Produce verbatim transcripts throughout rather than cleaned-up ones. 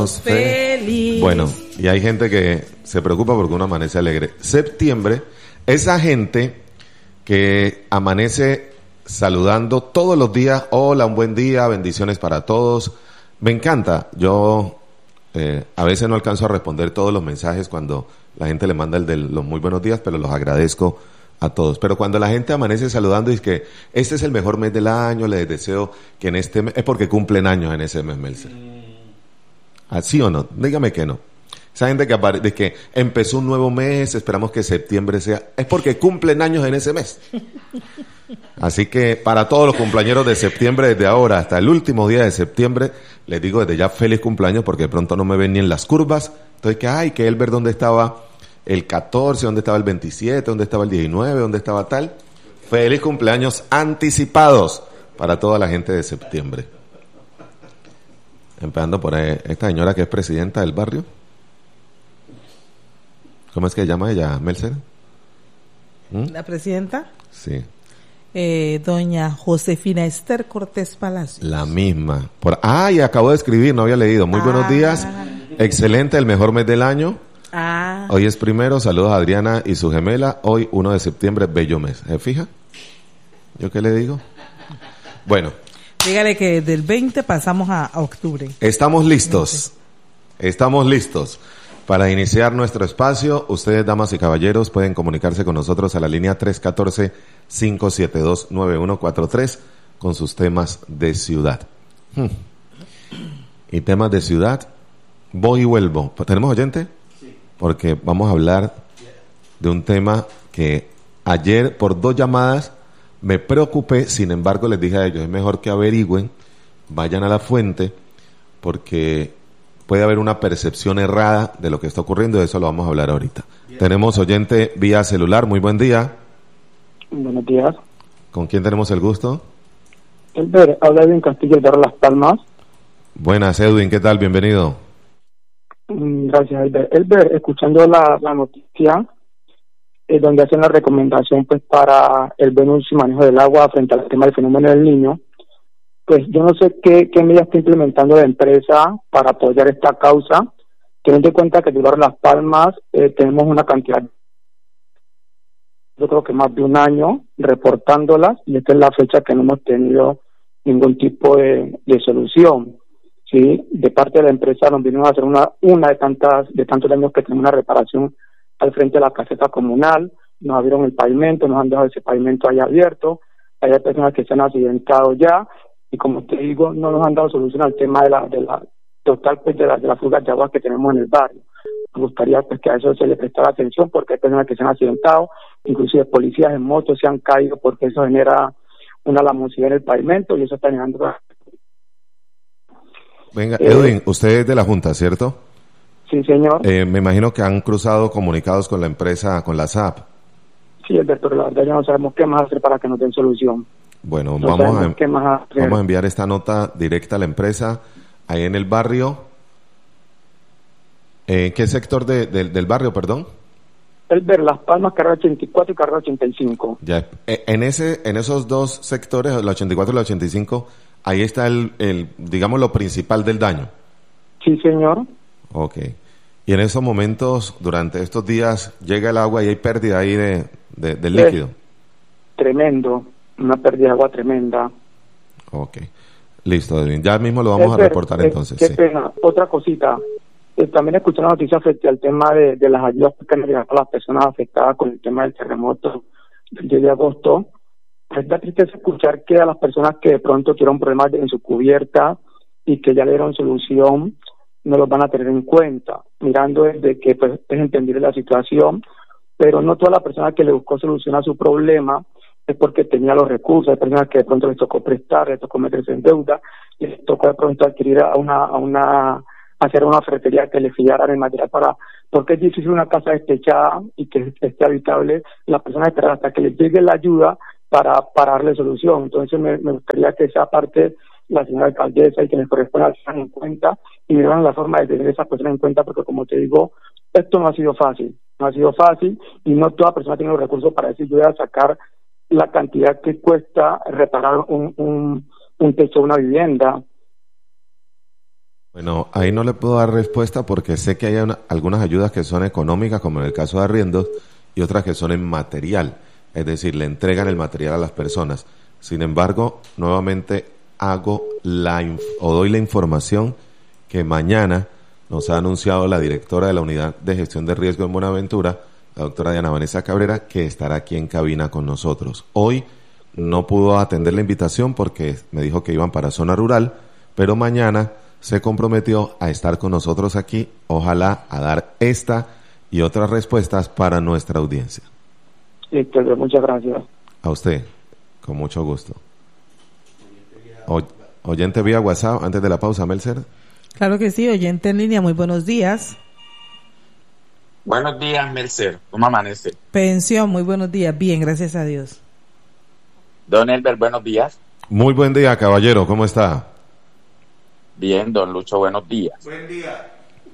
Feliz. Bueno, y hay gente que se preocupa porque uno amanece alegre. Septiembre, esa gente que amanece saludando todos los días, hola, un buen día, bendiciones para todos. Me encanta. Yo eh, a veces no alcanzo a responder todos los mensajes cuando la gente le manda el de los muy buenos días, pero los agradezco a todos. Pero cuando la gente amanece saludando y dice que este es el mejor mes del año, les deseo que en este mes, es porque cumplen años en ese mes, Melcer. ¿Así o no? Dígame que no. Esa gente que, apare- de que empezó un nuevo mes, esperamos que septiembre sea, es porque cumplen años en ese mes. Así que para todos los cumpleañeros de septiembre, desde ahora hasta el último día de septiembre, les digo desde ya feliz cumpleaños porque de pronto no me ven ni en las curvas. Entonces, que ay, que él ver dónde estaba el catorce, dónde estaba el veintisiete, dónde estaba el diecinueve, dónde estaba tal. Feliz cumpleaños anticipados para toda la gente de septiembre. Empezando por ahí, esta señora que es presidenta del barrio. ¿Cómo es que se llama ella, Melcer? ¿Mm? La presidenta, Sí, eh, doña Josefina Esther Cortés Palacio. la misma. Por, ah, y acabo de escribir, no había leído. Muy buenos Ah. días. Excelente, el mejor mes del año. Ah, Hoy es primero, saludos a Adriana y su gemela. Hoy, uno de septiembre, bello mes. ¿Se fija? ¿Yo qué le digo? Bueno, dígale que del veinte pasamos a, a octubre. estamos listos. Estamos listos para iniciar nuestro espacio. Ustedes, damas y caballeros, pueden comunicarse con nosotros a la línea tres uno cuatro, cinco siete dos, nueve uno cuatro tres con sus temas de ciudad. Hmm. Y temas de ciudad, voy y vuelvo. ¿Tenemos oyente? Sí. Porque vamos a hablar de un tema que ayer por dos llamadas me preocupé, sin embargo les dije a ellos, es mejor que averigüen, vayan a la fuente, porque puede haber una percepción errada de lo que está ocurriendo, de eso lo vamos a hablar ahorita. Bien. Tenemos oyente vía celular, muy buen día. Buenos días. ¿Con quién tenemos el gusto? Elber, habla Edwin Castillo de Las Palmas. Buenas, Edwin, ¿qué tal? Bienvenido. Mm, Gracias, Elber. Elber, escuchando la, la noticia, eh, donde hacen la recomendación pues para el buen uso y manejo del agua frente al tema del fenómeno del Niño, pues yo no sé qué, qué medidas está implementando la empresa para apoyar esta causa, teniendo en cuenta que en Las Palmas eh, tenemos una cantidad, yo creo que más de un año reportándolas, y esta es la fecha que no hemos tenido ningún tipo de, de solución. Sí, de parte de la empresa nos vinieron a hacer una una de tantas de tantos años que tenemos una reparación al frente de la caseta comunal, nos abrieron el pavimento, nos han dejado ese pavimento ahí abierto, hay personas que se han accidentado ya, y como te digo, no nos han dado solución al tema de la de la total pues de, la, de las fugas de agua que tenemos en el barrio. Me gustaría pues que a eso se le prestara atención porque hay personas que se han accidentado, inclusive policías en moto se han caído porque eso genera una lamosidad en el pavimento y eso está generando. Venga, Edwin, usted es de la Junta, ¿cierto? Sí, señor. Eh, me imagino que han cruzado comunicados con la empresa, con la S A P. Sí, Alberto, la verdad ya no sabemos qué más hacer para que nos den solución. Bueno, no vamos, a, qué más hacer. vamos a enviar esta nota directa a la empresa, ahí en el barrio. ¿En qué sector de, de, del barrio, perdón? El ver Las Palmas, carrera ochenta y cuatro y carrera ochenta y cinco. Ya, en ese, en esos dos sectores, la ochenta y cuatro y la ochenta y cinco, ahí está el, el, digamos, lo principal del daño. Sí, señor. Ok. Y en esos momentos, durante estos días, llega el agua y hay pérdida ahí de, de, del Es líquido. tremendo, una pérdida de agua tremenda. Ok. Listo, Edwin. Ya mismo lo vamos Es a ver, reportar eh, entonces. Qué Sí. pena. Otra cosita. Eh, también escuché la noticia frente al tema de, de las ayudas que han llegado a las personas afectadas con el tema del terremoto del diez de agosto. Es da tristeza escuchar que a las personas que de pronto tuvieron problemas en su cubierta y que ya le dieron solución, no los van a tener en cuenta, mirando desde que pues, es entender la situación, pero no toda la persona que le buscó solución a su problema es porque tenía los recursos. Hay personas que de pronto les tocó prestar, les tocó meterse en deuda, les tocó de pronto adquirir a una, a una hacer una ferretería que le fiaran el material para, porque es difícil una casa despechada y que esté habitable, la persona espera hasta que le llegue la ayuda para, para darle solución. Entonces me, me gustaría que esa parte la señora alcaldesa y que les corresponda la tengan en cuenta y miran la forma de tener a esas personas en cuenta, porque como te digo, esto no ha sido fácil, no ha sido fácil y no toda persona tiene los recursos para decir yo voy a sacar la cantidad que cuesta, cuesta reparar un, un, un techo de una vivienda. Bueno, ahí no le puedo dar respuesta porque sé que hay una- algunas ayudas que son económicas, como en el caso de arriendos, y otras que son en material, es decir, le entregan el material a las personas. Sin embargo, nuevamente hago la inf- o doy la información que mañana nos ha anunciado la directora de la Unidad de Gestión de Riesgo en Buenaventura, la doctora Diana Vanessa Cabrera, que estará aquí en cabina con nosotros. Hoy no pudo atender la invitación porque me dijo que iban para zona rural, pero mañana se comprometió a estar con nosotros aquí, ojalá a dar esta y otras respuestas para nuestra audiencia. Listo, Albert, muchas gracias. A usted, con mucho gusto. O- oyente vía WhatsApp, antes de la pausa, Melcer. Claro que sí, oyente en línea, muy buenos días. Buenos días, Mercer. ¿Cómo amanece? Pensión, muy buenos días. Bien, gracias a Dios. Don Elber, buenos días. Muy buen día, caballero, ¿cómo está? Bien, don Lucho, buenos días. Buen día.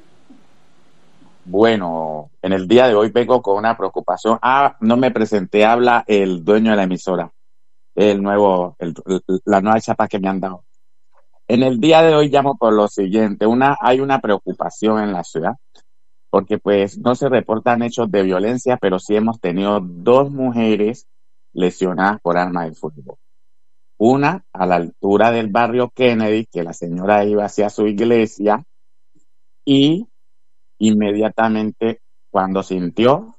Bueno, en el día de hoy vengo con una preocupación. Ah, no me presenté, habla el dueño de la emisora, el nuevo, el- la nueva chapa que me han dado. En el día de hoy llamo por lo siguiente, una, hay una preocupación en la ciudad, porque pues no se reportan hechos de violencia, pero sí hemos tenido dos mujeres lesionadas por arma de fuego. Una a la altura del barrio Kennedy, que la señora iba hacia su iglesia, y inmediatamente cuando sintió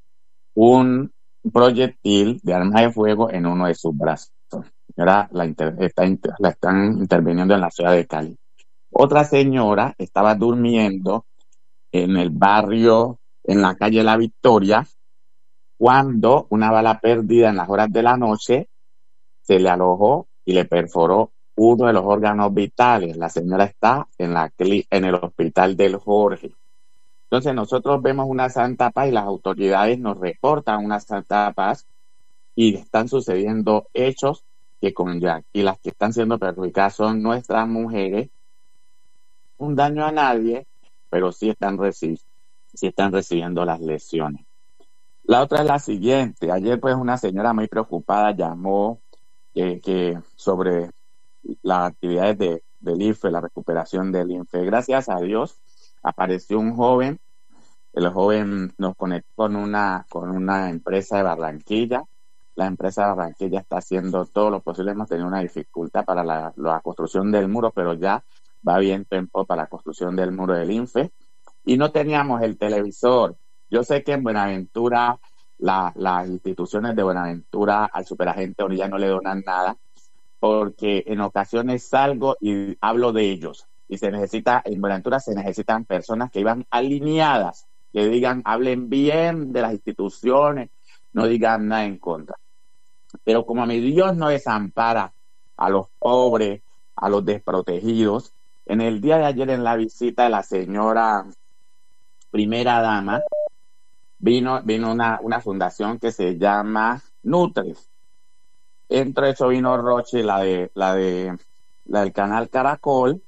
un proyectil de arma de fuego en uno de sus brazos. Señora, la, inter- está inter- la están interviniendo en la ciudad de Cali. Otra señora estaba durmiendo en el barrio, en la calle La Victoria, cuando una bala perdida en las horas de la noche se le alojó y le perforó uno de los órganos vitales. La señora está en, la, cli- en el hospital del Jorge. Entonces nosotros vemos una santa paz y las autoridades nos reportan una santa paz y están sucediendo hechos que con Jack. Y las que están siendo perjudicadas son nuestras mujeres. Un daño a nadie, pero sí están, reci- sí están recibiendo las lesiones. La otra es la siguiente. Ayer pues una señora muy preocupada llamó que, que sobre las actividades de, del I N F E, la recuperación del I N F E. Gracias a Dios apareció un joven. El joven nos conectó con una, con una empresa de Barranquilla. La empresa de Barranquilla está haciendo todo lo posible. Hemos tenido una dificultad para la, la construcción del muro, pero ya va bien tiempo para la construcción del muro del I N F E. Y no teníamos el televisor. Yo sé que en Buenaventura, la, las instituciones de Buenaventura al superagente Orilla no le donan nada, porque en ocasiones salgo y hablo de ellos. Y se necesita, en Buenaventura se necesitan personas que iban alineadas, que digan, hablen bien de las instituciones, no digan nada en contra. Pero como a mi Dios no desampara a los pobres, a los desprotegidos, en el día de ayer en la visita de la señora primera dama, vino, vino una, una fundación que se llama Nutres. Entre eso vino Roche, la de, la de, la del canal Caracol,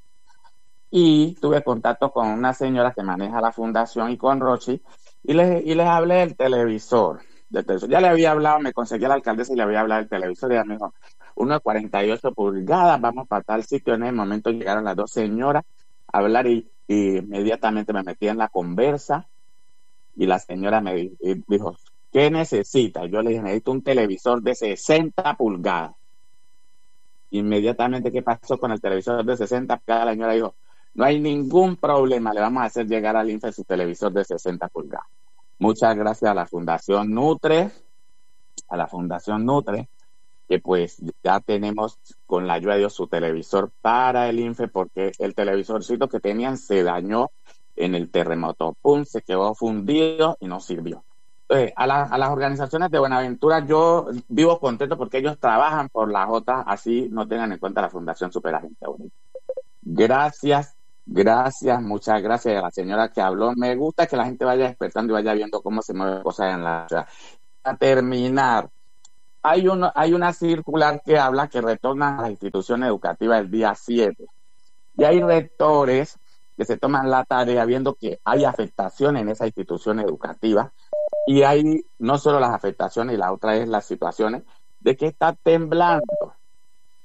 y tuve contacto con una señora que maneja la fundación y con Roche, y les, y les hablé del televisor, del televisor. Ya le había hablado, me conseguí a la alcaldesa y le había hablado del televisor, y ella me dijo, uno de cuarenta y ocho pulgadas, vamos para tal sitio. En el momento llegaron las dos señoras a hablar y, y inmediatamente me metí en la conversa, y la señora me di- y dijo, ¿qué necesita? Yo le dije, necesito un televisor de sesenta pulgadas. Inmediatamente, ¿qué pasó con el televisor de sesenta pulgadas? La señora dijo, no hay ningún problema, le vamos a hacer llegar al I N F E su televisor de sesenta pulgadas. Muchas gracias a la Fundación Nutre, a la Fundación Nutre, que pues ya tenemos con la ayuda de Dios su televisor para el I N F E, porque el televisorcito que tenían se dañó en el terremoto. Pum, se quedó fundido y no sirvió. Entonces, a, la, a las organizaciones de Buenaventura yo vivo contento porque ellos trabajan por las otras, así no tengan en cuenta la Fundación Superagente Bonito. Gracias, gracias, muchas gracias a la señora que habló. Me gusta que la gente vaya despertando y vaya viendo cómo se mueven cosas en la ciudad. A terminar, hay, uno, hay una circular que habla que retornan a las instituciones educativas el día siete. Y hay rectores que se toman la tarea viendo que hay afectación en esa institución educativa, y hay no solo las afectaciones, y la otra es las situaciones de que está temblando.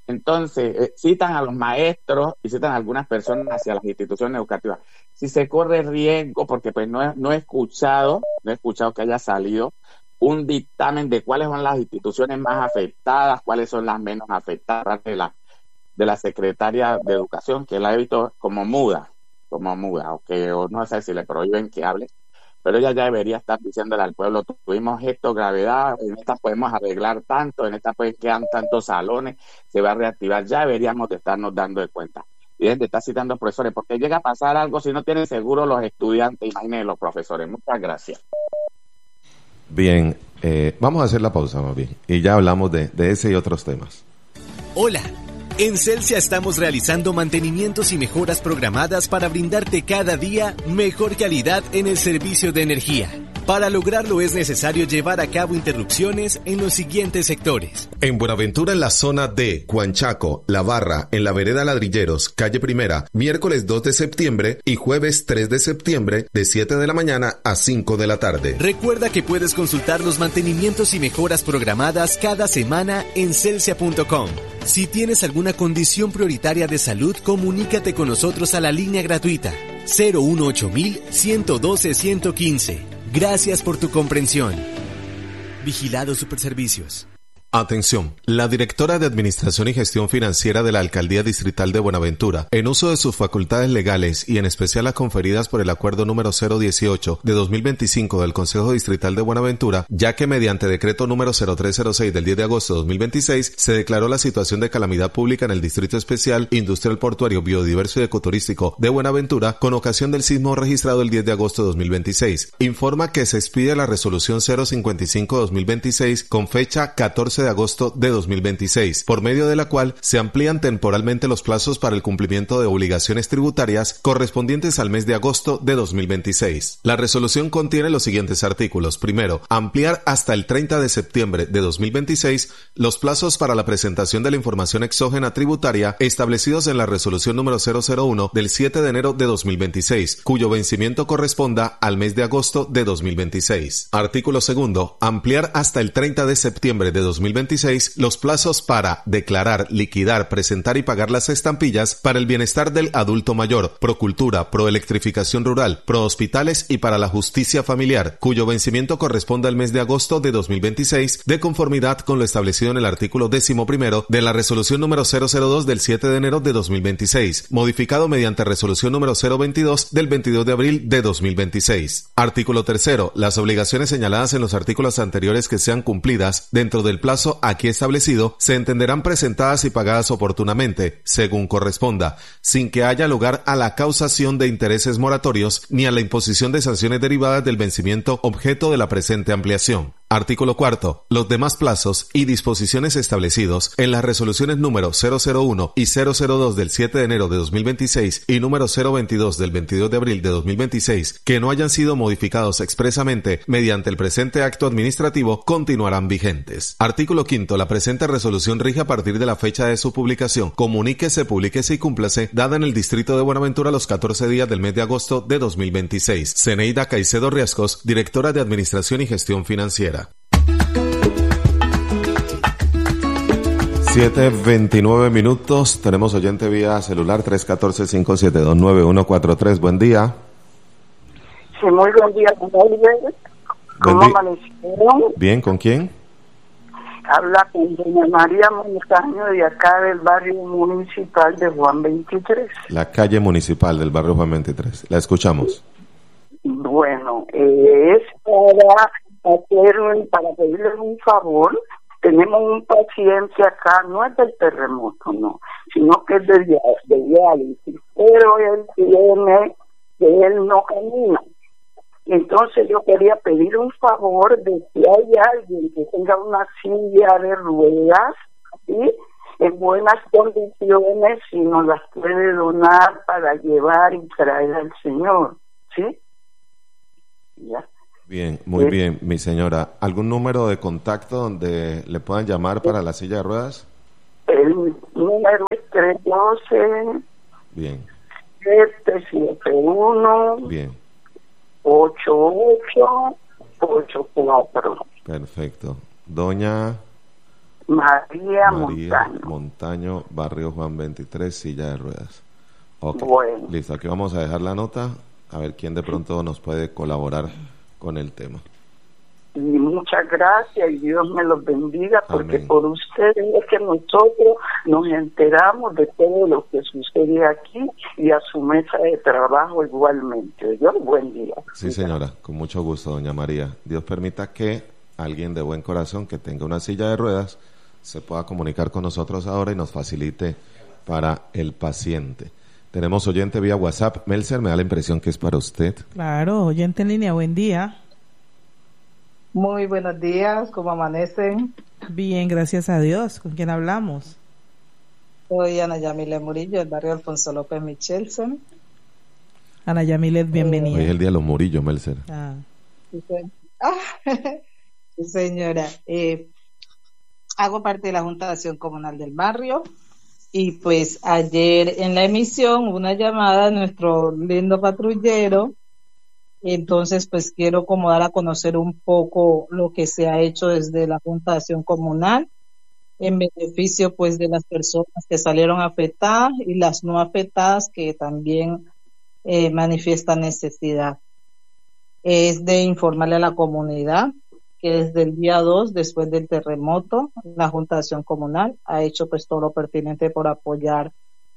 Entonces, eh, citan a los maestros y citan a algunas personas hacia las instituciones educativas. Si se corre riesgo, porque pues no he, no he escuchado, no he escuchado que haya salido un dictamen de cuáles son las instituciones más afectadas, cuáles son las menos afectadas de la, de la secretaria de Educación, que la he visto como muda, como muda, o que o no sé si le prohíben que hable, pero ella ya debería estar diciéndole al pueblo, tuvimos esto, gravedad, en esta podemos arreglar tanto, en esta pues quedan tantos salones, se va a reactivar, ya deberíamos de estarnos dando de cuenta. Y de estar citando profesores, porque llega a pasar algo si no tienen seguro los estudiantes, imagínense los profesores. Muchas gracias. Bien, eh, vamos a hacer la pausa más bien, y ya hablamos de, de ese y otros temas. Hola. En Celsia estamos realizando mantenimientos y mejoras programadas para brindarte cada día mejor calidad en el servicio de energía. Para lograrlo es necesario llevar a cabo interrupciones en los siguientes sectores. En Buenaventura, en la zona de Huanchaco, La Barra, en la vereda Ladrilleros, calle Primera, miércoles dos de septiembre y jueves tres de septiembre de siete de la mañana a cinco de la tarde. Recuerda que puedes consultar los mantenimientos y mejoras programadas cada semana en celsia punto com. Si tienes alguna condición prioritaria de salud, comunícate con nosotros a la línea gratuita cero uno ocho mil ciento doce ciento quince. Gracias por tu comprensión. Vigilado Superservicios. Atención, la directora de Administración y Gestión Financiera de la Alcaldía Distrital de Buenaventura, en uso de sus facultades legales y en especial las conferidas por el acuerdo número cero dieciocho de dos mil veinticinco del Consejo Distrital de Buenaventura, ya que mediante decreto número cero tres cero seis del diez de agosto de dos mil veintiséis se declaró la situación de calamidad pública en el Distrito Especial Industrial Portuario Biodiverso y Ecoturístico de Buenaventura con ocasión del sismo registrado el diez de agosto de dos mil veintiséis. Informa que se expide la resolución cero cincuenta y cinco de dos mil veintiséis con fecha catorce de agosto de dos mil veintiséis, por medio de la cual se amplían temporalmente los plazos para el cumplimiento de obligaciones tributarias correspondientes al mes de agosto de dos mil veintiséis. La resolución contiene los siguientes artículos. Primero, ampliar hasta el treinta de septiembre de dos mil veintiséis los plazos para la presentación de la información exógena tributaria establecidos en la resolución número cero cero uno del siete de enero de dos mil veintiséis, cuyo vencimiento corresponda al mes de agosto de dos mil veintiséis. Artículo segundo, ampliar hasta el treinta de septiembre de dos mil veintiséis los plazos para declarar, liquidar, presentar y pagar las estampillas para el bienestar del adulto mayor, Procultura, Proelectrificación Rural, Prohospitales y para la Justicia Familiar, cuyo vencimiento corresponde al mes de agosto de dos mil veintiséis, de conformidad con lo establecido en el artículo décimo primero de la resolución número cero cero dos del siete de enero de dos mil veintiséis, modificado mediante resolución número cero veintidós del veintidós de abril de dos mil veintiséis. Artículo tercero. Las obligaciones señaladas en los artículos anteriores que sean cumplidas dentro del plazo aquí establecido se entenderán presentadas y pagadas oportunamente, según corresponda, sin que haya lugar a la causación de intereses moratorios ni a la imposición de sanciones derivadas del vencimiento objeto de la presente ampliación. Artículo cuarto. Los demás plazos y disposiciones establecidos en las resoluciones número cero cero uno y cero cero dos del siete de enero de dos mil veintiséis y número cero veintidós del veintidós de abril de dos mil veintiséis que no hayan sido modificados expresamente mediante el presente acto administrativo continuarán vigentes. Artículo quinto. La presente resolución rige a partir de la fecha de su publicación. Comuníquese, publíquese y cúmplase, dada en el Distrito de Buenaventura los catorce días del mes de agosto de dos mil veintiséis. Zeneida Caicedo Riascos, directora de Administración y Gestión Financiera. siete veintinueve minutos, tenemos oyente vía celular tres uno cuatro, cinco siete dos, nueve uno cuatro tres. Buen día. Sí, muy buen día. ¿Cómo amanecieron? Bien, ¿con quién? Habla con doña María Montaño de acá del barrio municipal de Juan veintitrés. La calle municipal del barrio Juan veintitrés. La escuchamos. Bueno, eh, es para hacer un, para pedirle un favor. Tenemos un paciente acá, no es del terremoto, no, sino que es de, de diálisis, pero él tiene, que él no camina. Entonces yo quería pedir un favor de si hay alguien que tenga una silla de ruedas, ¿sí?, en buenas condiciones, y nos las puede donar para llevar y traer al Señor, ¿sí? Ya. Bien, muy ¿Sí? bien, mi señora. ¿Algún número de contacto donde le puedan llamar para la silla de ruedas? El número es tres uno dos. Bien. siete siete uno. Bien. ocho ocho ocho cuatro. Perfecto. Doña María, María Montaño. Montaño, barrio Juan veintitrés, silla de ruedas. Ok, Bueno. listo, aquí vamos a dejar la nota, a ver quién de pronto nos puede colaborar con el tema. Y muchas gracias y Dios me los bendiga, porque Amén. por ustedes es que nosotros nos enteramos de todo lo que sucede aquí y a su mesa de trabajo igualmente. Dios, buen día. Sí, señora, con mucho gusto, doña María. Dios permita que alguien de buen corazón que tenga una silla de ruedas se pueda comunicar con nosotros ahora y nos facilite para el paciente. Tenemos oyente vía WhatsApp. Melser, me da la impresión que es para usted. Claro, oyente en línea, buen día. Muy buenos días, ¿cómo amanecen? Bien, gracias a Dios. ¿Con quién hablamos? Soy Ana Yamile Murillo, del barrio Alfonso López Michelson. Ana Yamilet, bienvenida. Hoy es el día de los Murillo, Melser. Ah. Sí, se- ah, sí, señora. Eh, hago parte de la Junta de Acción Comunal del barrio y pues ayer en la emisión hubo una llamada de nuestro lindo patrullero. Entonces, pues quiero como dar a conocer un poco lo que se ha hecho desde la Junta de Acción Comunal en beneficio pues de las personas que salieron afectadas y las no afectadas que también eh, manifiestan necesidad. Es de informarle a la comunidad que desde el día dos, después del terremoto, la Junta de Acción Comunal ha hecho pues todo lo pertinente por apoyar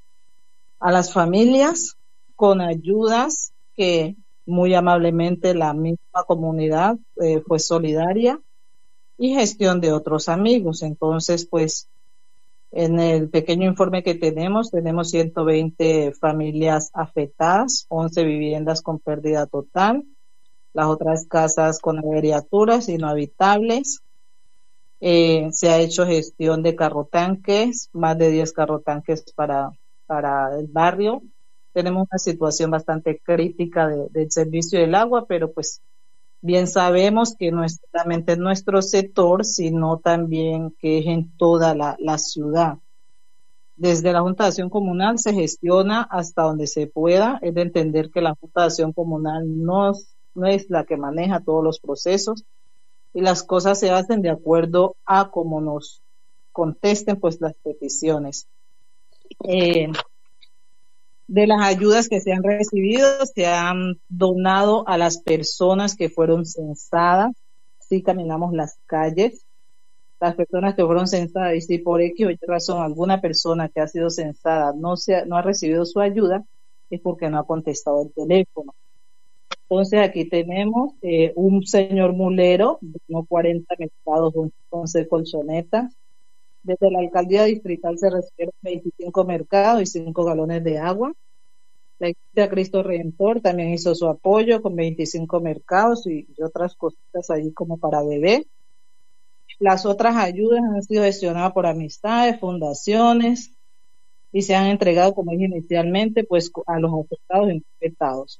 a las familias con ayudas que muy amablemente la misma comunidad eh, fue solidaria y gestión de otros amigos. Entonces, pues, en el pequeño informe que tenemos, tenemos ciento veinte familias afectadas, once viviendas con pérdida total, las otras casas con averiaturas y no habitables. Eh, se ha hecho gestión de carrotanques, más de diez carrotanques para, para el barrio. Tenemos una situación bastante crítica de, del servicio del agua, pero pues bien sabemos que no es solamente en nuestro sector, sino también que es en toda la, la ciudad. Desde la Junta de Acción Comunal se gestiona hasta donde se pueda, es de entender que la Junta de Acción Comunal no, no es la que maneja todos los procesos y las cosas se hacen de acuerdo a cómo nos contesten pues las peticiones. Eh, De las ayudas que se han recibido, se han donado a las personas que fueron censadas. Sí caminamos las calles. Las personas que fueron censadas, y si por X o Y razón alguna persona que ha sido censada no, se ha, no ha recibido su ayuda, es porque no ha contestado el teléfono. Entonces aquí tenemos eh, un señor mulero, de unos cuarenta mercados, once colchonetas. Desde la alcaldía distrital se recibieron veinticinco mercados y cinco galones de agua. La Iglesia Cristo Redentor también hizo su apoyo con veinticinco mercados y, y otras cositas ahí como para beber. Las otras ayudas han sido gestionadas por amistades, fundaciones y se han entregado, como dije inicialmente, pues a los afectados y no afectados.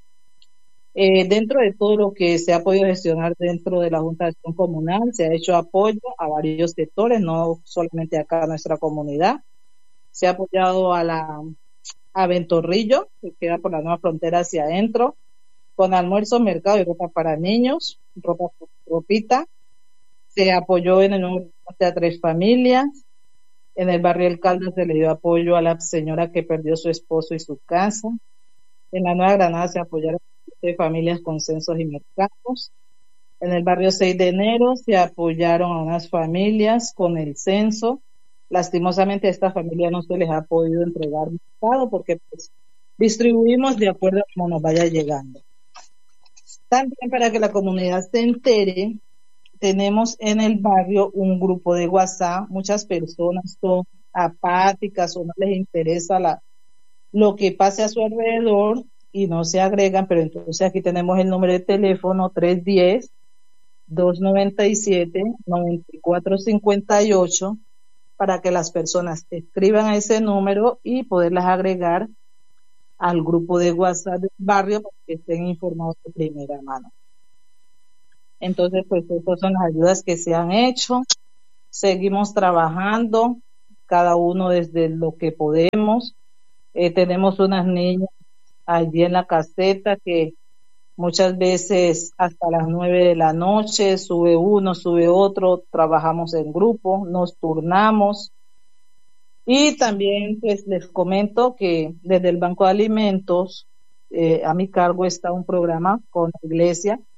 Eh, dentro de todo lo que se ha podido gestionar dentro de la Junta de Acción Comunal, se ha hecho apoyo a varios sectores, no solamente acá a nuestra comunidad. Se ha apoyado a la a Ventorrillo, que queda por la nueva frontera hacia adentro, con almuerzo, mercado y ropa para niños, ropa ropita. Se apoyó en el nuevo a tres familias. En el barrio El Caldas se le dio apoyo a la señora que perdió su esposo y su casa. En la Nueva Granada se apoyaron siete familias con censos y mercados. En el barrio seis de enero se apoyaron a unas familias con el censo. Lastimosamente a esta familia no se les ha podido entregar mercado porque pues distribuimos de acuerdo a cómo nos vaya llegando. También para que la comunidad se entere, tenemos en el barrio un grupo de WhatsApp. Muchas personas son apáticas o no les interesa la, lo que pase a su alrededor y no se agregan, pero entonces aquí tenemos el número de teléfono tres uno cero, dos nueve siete, nueve cuatro cinco ocho para que las personas escriban a ese número y poderlas agregar al grupo de WhatsApp del barrio para que estén informados de primera mano. Entonces, pues estas son las ayudas que se han hecho. Seguimos trabajando, cada uno desde lo que podemos. Eh, tenemos unas niñas allí en la caseta que muchas veces hasta las nueve de la noche, sube uno, sube otro, trabajamos en grupo, nos turnamos. Y también pues les comento que desde el Banco de Alimentos, eh, a mi cargo está un programa con la iglesia